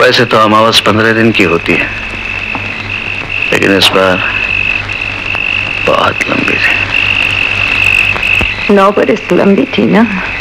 वैसे तो अमावस 15 दिन की होती है, लेकिन इस बार बहुत लंबी थी। 9 बरस लंबी थी ना।